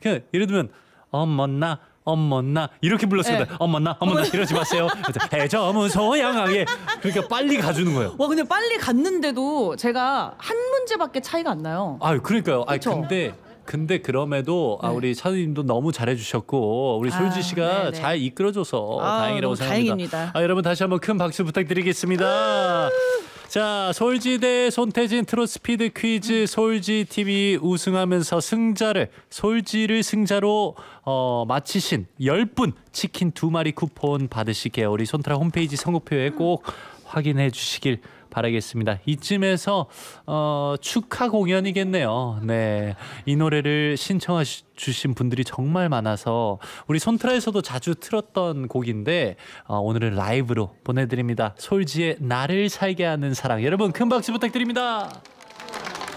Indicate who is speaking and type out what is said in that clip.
Speaker 1: 그냥 예를 들면 어머나 이렇게 불렀어요.
Speaker 2: 네.
Speaker 1: 어머나 이러지 마세요. 해저문 소양하게 그러니까 빨리 가주는 거예요.
Speaker 2: 와 근데 빨리 갔는데도 제가 한 문제밖에 차이가 안 나요.
Speaker 1: 아 그러니까요. 아
Speaker 2: 그쵸?
Speaker 1: 근데 그럼에도
Speaker 2: 네.
Speaker 1: 우리 차두님도 너무 잘해주셨고 우리 솔지 씨가
Speaker 2: 네네.
Speaker 1: 잘 이끌어줘서
Speaker 2: 아,
Speaker 1: 다행이라고
Speaker 2: 너무
Speaker 1: 생각합니다.
Speaker 2: 다행입니다.
Speaker 1: 여러분 다시 한번 큰 박수 부탁드리겠습니다. 자, 솔지 대 손태진 트롯스피드 퀴즈 솔지 팀이 우승하면서 솔지를 승자로 마치신 10분 치킨 2마리 쿠폰 받으시게요. 우리 손트라 홈페이지 선곡표에 꼭 확인해 주시길 바라겠습니다. 이쯤에서 축하 공연이겠네요. 네, 이 노래를 신청해 주신 분들이 정말 많아서 우리 손트라에서도 자주 틀었던 곡인데 오늘은 라이브로 보내드립니다. 솔지의 나를 살게 하는 사랑. 여러분 큰 박수 부탁드립니다.